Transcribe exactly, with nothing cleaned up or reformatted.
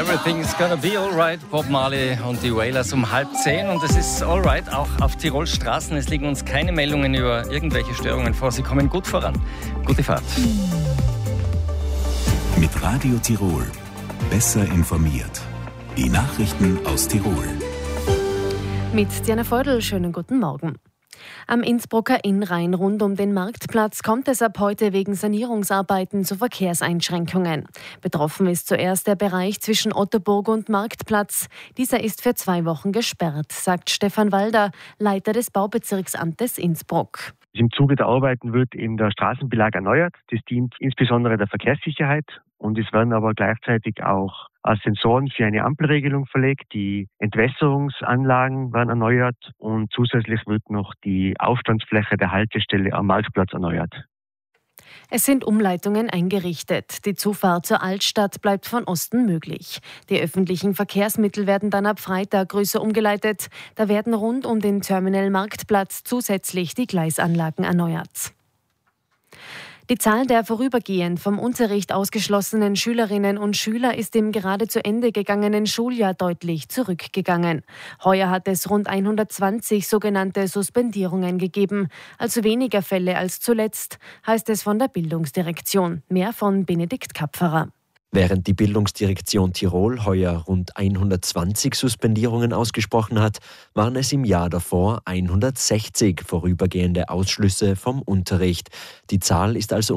Everything's gonna be alright, Bob Marley und die Wailers um halb zehn. Und es ist alright auch auf Tirols Straßen. Es liegen uns keine Meldungen über irgendwelche Störungen vor. Sie kommen gut voran. Gute Fahrt. Mit Radio Tirol. Besser informiert. Die Nachrichten aus Tirol. Mit Diana Feudel, schönen guten Morgen. Am Innsbrucker Innrhein rund um den Marktplatz kommt es ab heute wegen Sanierungsarbeiten zu Verkehrseinschränkungen. Betroffen ist zuerst der Bereich zwischen Ottoburg und Marktplatz. Dieser ist für zwei Wochen gesperrt, sagt Stefan Walder, Leiter des Baubezirksamtes Innsbruck. Im Zuge der Arbeiten wird eben der Straßenbelag erneuert. Das dient insbesondere der Verkehrssicherheit und es werden aber gleichzeitig auch Sensoren für eine Ampelregelung verlegt. Die Entwässerungsanlagen werden erneuert und zusätzlich wird noch die Aufstandsfläche der Haltestelle am Marktplatz erneuert. Es sind Umleitungen eingerichtet. Die Zufahrt zur Altstadt bleibt von Osten möglich. Die öffentlichen Verkehrsmittel werden dann ab Freitag größer umgeleitet. Da werden rund um den Terminal Marktplatz zusätzlich die Gleisanlagen erneuert. Die Zahl der vorübergehend vom Unterricht ausgeschlossenen Schülerinnen und Schüler ist im gerade zu Ende gegangenen Schuljahr deutlich zurückgegangen. Heuer hat es rund hundertzwanzig sogenannte Suspendierungen gegeben, also weniger Fälle als zuletzt, heißt es von der Bildungsdirektion. Mehr von Benedikt Kapferer. Während die Bildungsdirektion Tirol heuer rund hundertzwanzig Suspendierungen ausgesprochen hat, waren es im Jahr davor hundertsechzig vorübergehende Ausschlüsse vom Unterricht. Die Zahl ist also